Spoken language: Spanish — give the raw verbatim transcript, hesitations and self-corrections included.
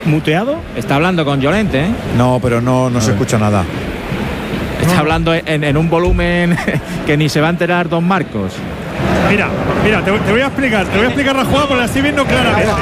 ¿Muteado? Está hablando con Llorente, ¿eh? No, pero no, no se escucha nada. Está hablando en, en un volumen que ni se va a enterar don Marcos. Mira, mira, te, te voy a explicar, te voy a explicar la jugada porque la estoy viendo claramente.